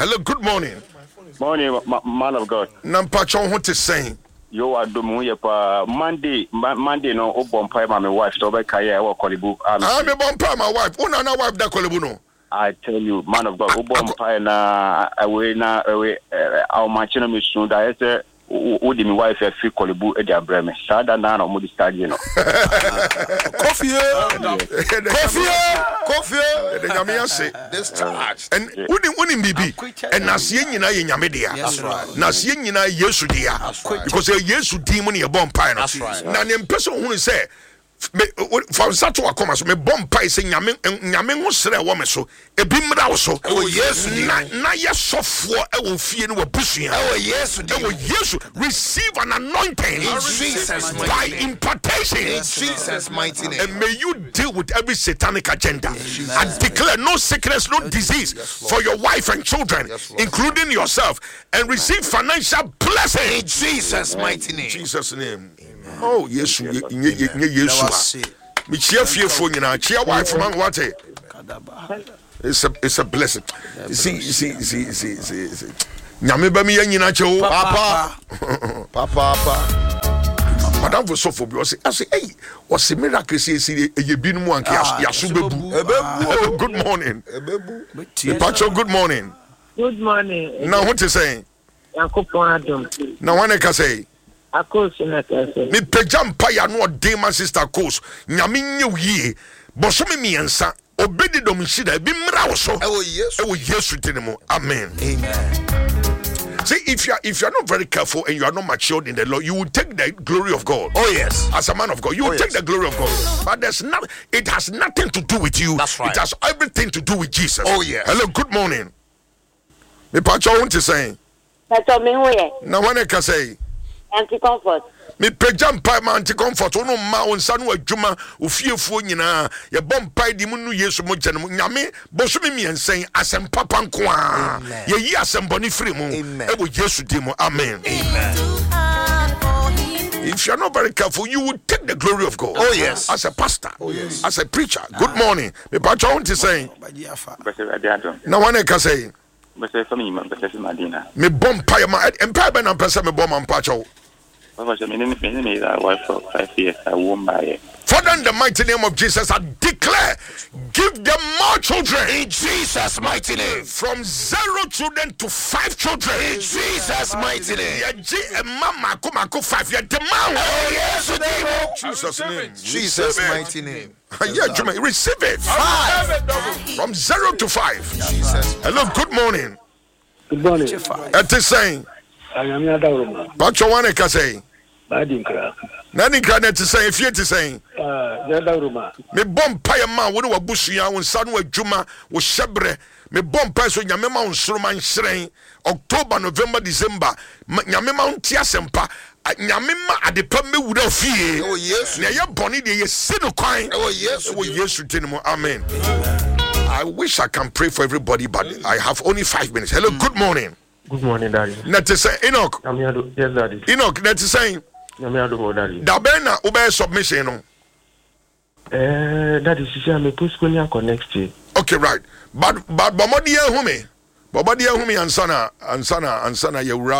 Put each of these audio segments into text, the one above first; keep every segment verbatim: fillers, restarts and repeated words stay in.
Hello, good morning. Morning, man of God. Nampacho, what is saying? You are doing pa Monday, Monday no obon pay my wife to be kaya or kolibu. I'm a bomb pay my wife. Una na wife da kolibu no. I tell you, man of God, obon pay na away na away our machino mission da ese odi mi wife e fi kolibu e dia breme. Sada na na mo di stadium no. Coffee. Coffee. Coffee. The nyame ase. This charge. And odi odi bibi. And na sie nyina ye nyame dia. Na sie nyina Yesu dia. Because Yesu di mo ne ye bomb pay no. Na ne person hu say me for such a come so me bomb pie say nyame nyame ho sere wo me so ebi mra wo so oh yes na na ye sofo e wo fie no wabusua oh yes e wo yes receive an anointing in Jesus by impartation in Jesus mighty name, and may you deal with every satanic agenda and declare no sickness, no disease for your wife and children, including yourself, and receive financial blessing in Jesus mighty name. In Jesus name. Oh, yes, yes, yes. Me cheer fearful, you know, cheer wife man, what it? It's a it's a blessing. See, see, see, see, see, see. Nyame ba mi yanyina che o. Papa. Papa, papa. Madam for so for bi o say, I say, hey, what's the miracle say say e bi no mu anke yaso bebu. Ebebu. Good morning. Ebebu. Pacho, good morning. Good morning. Now what you saying? Yakopon Adam. Now what can say? Akos na kase. Me pejam pa ya no de my sister Kos. Nyame nye wie. Boso me miensa. Obedi dom shida bi mra wo so. Oh yes. Oh yes mo. Amen. Amen. See, if you are if you are not very careful and you are not matured in the Lord, you will take the glory of God. Oh yes. As a man of God, you will oh, take yes. the glory of God. But there's not. It has nothing to do with you. That's right. It has everything to do with Jesus. Oh yes. Hello. Good morning. Me pacho want to say. Pacho me hoe. Na wane ka say. Anti-comfort. Me pejam pa ma anti-comfort ono ma onsa no adwuma ofiefuo nyina ye bom pai di mu nu Yesu mo gye no nyame boso me miensen asem papa nko a ye yi asem boni free mu e bo Yesu di mu. Amen. Amen. If you are not very careful, you will take the glory of God. Oh yes. As a pastor, oh yes, as a preacher. Good morning. Me pacho want to say. Na wane ka say. Me bom pai ma empire be na pesa me bom man pacho. Father, in the mighty name of Jesus, I declare, give them more children. In Jesus' mighty name. From zero children to five children. In Jesus' mighty name. Oh, yes, Jesus' name. Jesus' mighty name. Yeah, receive it. Five. From zero to five. Jesus. Hello, good morning. Good morning. It is saying. I am Yadauruma. Pachowane ka say. Badinkra. Nani ka net say if you saying. Ah, Yadauruma. Me bom pay ma wo wa busua wo nsa no adwuma wo hyebre me bom pay so nyame ma nsoro man hyeren October, November, December nyame ma ntia sempa nyame ma adepa me wura fie. Oh yes. Na ye boni de ye si no kwan. Oh yes. Oh yes tinimo. Amen. I wish I can pray for everybody, but I have only five minutes. Hello, good morning. Good morning, Daddy. Net is saying Enoch. Yes, Daddy. Enoch, net is saying. Daddy. Dabena obey submission. No? Eh, Daddy, she said me push Konya next year. Okay, right. But but Bomodi Humi. Bomodi Humi and Sana and Sana and Sana Yura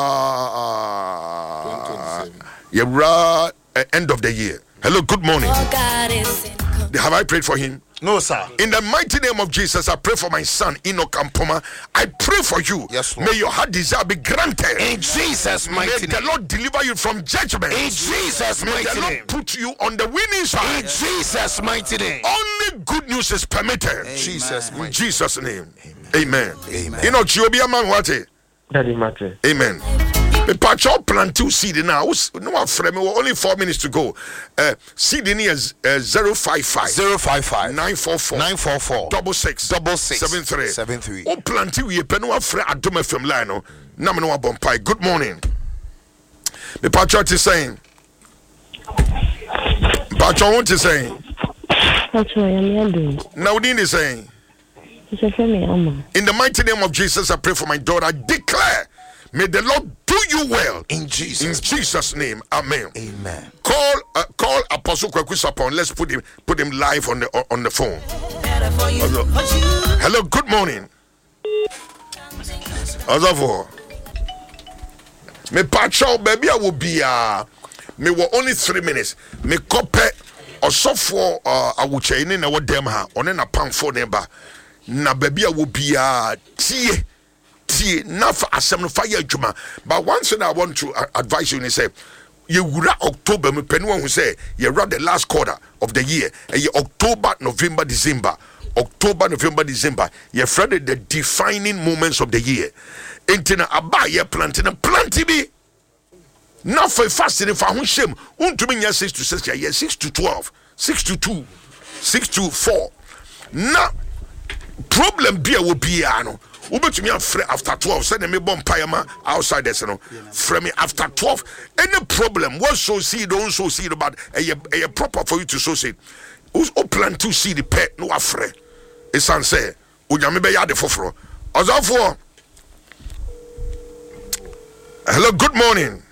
Yura end of the year. Hello, good morning. Have I prayed for him? No, sir. In the mighty name of Jesus, I pray for my son, Enoch Ampoma. I pray for you. Yes, Lord. May your heart desire be granted. In Jesus' mighty name. May the Lord deliver you from judgment. In Jesus' May mighty the Lord name. put you on the winning side. In Jesus' mighty name. Only good news is permitted. In Jesus' In Jesus' name. Amen. Amen. Amen. Enoch, you be a man, what? Daddy Mate. Amen. The patch up plant two seed now. No frame. Only four minutes to go. Uh, seed in here is uh, zero five five zero five five nine four four nine four four double six double six seven three seven three. Oh, plenty we pen no frame at Dome F M line. No, na me no bompai. Good morning. The patch is saying. Patch what is saying. That's what I am doing. Now Dean is saying. It's a family, Amma. In the mighty name of Jesus, I pray for my daughter. I declare. May the Lord do you well in Jesus. In Jesus' name, Amen. Amen. Call, uh, call Apostle Kwaku Sapon. Let's put him, put him live on the on the phone. Hello, hello. Good morning. Ozofo. Me pacho baby I will be uh me were only three minutes. Me kope osofo uh awuche ni na wo dem ha. One na pamfo neba. Na baby I will be uh tie tie na for asem no fire adwuma. But one thing I want to uh, advise you is say you wura October me penu who say you run the last quarter of the year. And October, November, December. October, November, December. You friend the defining moments of the year. Intina aba ye planting and planting be. Now for fasting for who shame. Untumi nya six to six year six to twelve, six to two, six to four. Now problem be will be ano. Ubetumi afre after twelve. Send me bomb payama outside this no. Frame me after twelve. Any problem? What sow seed? Don't sow seed about a a proper for you to sow seed. Who's plan to see the pet no afre? It's answer. Unyame be yade foforo. Ozafo. Hello, good morning.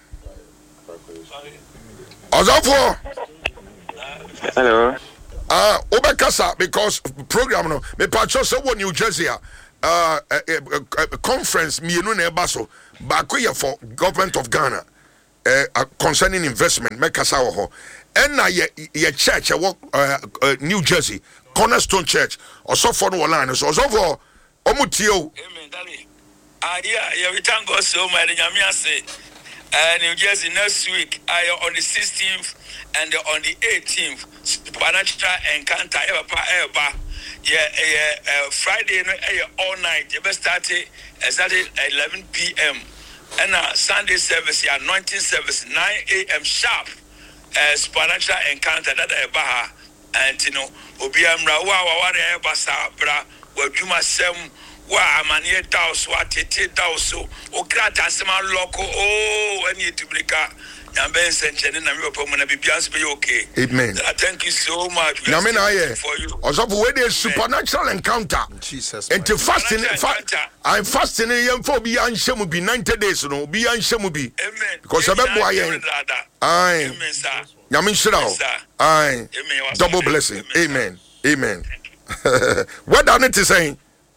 Ozafo. Hello. Ah, uh, Obekasa because program no me patcho say wo New Jersey uh a, a, a, a conference mienu na ebaso ba ko ye for government of Ghana uh, concerning investment me kasa wo ho na ye ye church uh, uh, New Jersey Cornerstone Church osofo no line so osofo omutio amen daddy ah yeah yeah we thank God so much nyame ase uh, New Jersey next week I uh, on the sixteenth and uh, on the eighteenth supernatural encounter ever pa ever yeah yeah uh, Friday no uh, all night you best start it uh, started at eleven p.m. and uh, Sunday service yeah anointing service nine a.m. sharp uh, supernatural encounter that ever and you know obi amra wa wa wa re basa bra wadwuma sem wa amane daus wa tete daus o krata sema loko oh any duplica nyambe senchene na me pom na bibianso be okay. Amen. I thank you so much. Nyame na ye for you. Osofu we dey supernatural encounter. Jesus. And to fasting fa- I'm fasting yem for bi anhye bi ninety days no bi anhye bi. Amen. Because abebo ayen. Aye. Amen sir. Nyame shira o. Aye. Double blessing. Amen. Amen. What does it say?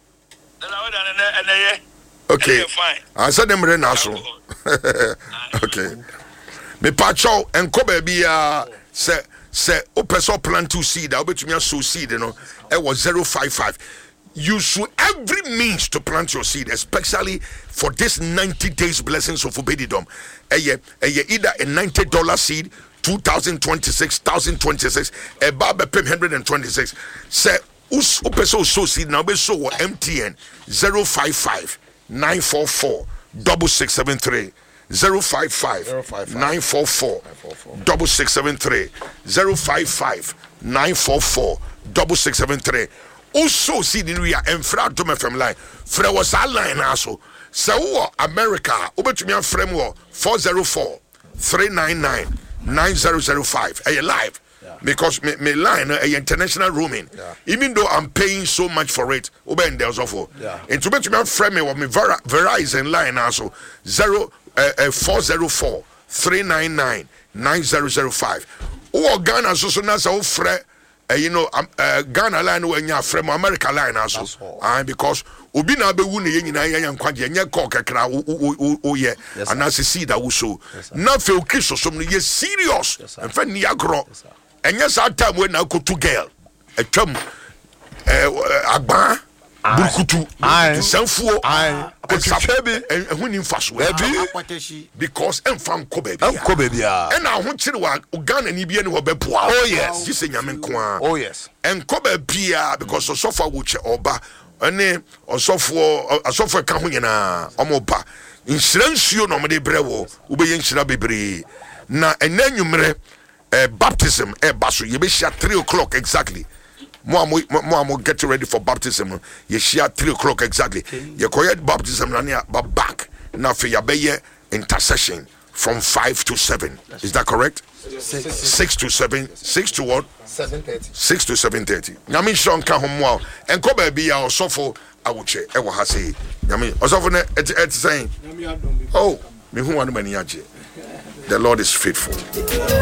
Okay. I said them re na so. Okay. Me pacho enko ba bia se se opeso plant to seed obetumi sow seed no e was zero five five. You should every means to plant your seed, especially for this ninety days blessings of obedidom. Eye eye either a ninety dollar seed two thousand twenty-six, one thousand twenty-six, a baba pay one hundred twenty-six. Say us opeso sow seed now be sow M T N zero five five nine four four double six seven three. Zero five five nine four four double six seven three zero five five nine four four double six seven three. Also, see the area and Fred to my family line. Fred was our line also. So, America, over to me and frame war four zero four three nine nine nine zero zero five. Are you live? Yeah. Because me, me line a uh, international roaming. Yeah. Even though I'm paying so much for it, over and there's also. And to me and frame me or me Verizon line also zero. Uh, uh, four zero four three nine nine nine zero zero five. Oh, Ghana so so na so frɛ uh, you know um, uh, Ghana line we nya frɛ mo America line also. Ah uh, because obi na be wu ne nyina yan kwaje nya call kakra o o ye and as see that we show. Na fe okiso so no ye serious. En fa ni agro. Enya sa time we na kotu girl. Atwam eh agba Bukutu, Sanfuo, because I'm from Kobe. And I want you to Uganda and Ibian will be poor. Oh, yes, this is Yamin. Oh, yes, and Kobe Pia because of Sofa Wuche Oba, and then or Sofa, a Sofa Kahuna, Omopa. In Silencio, no Made Brevo, Ubeyan Shirabi. Na and then you mere baptism, a basu, you be shot three o'clock exactly. More, more, more, get ready for baptism. You share three o'clock exactly. You quiet baptism, but back now for your bay intercession from five to seven. Is that correct? Six, six to seven. Six to what? Seven thirty. Six to seven thirty. Yami Sean can home wow. And Kobe be our sofo. I would say. I will say. Yami. Osofo et et saying. Oh, me who want many. The Lord is faithful.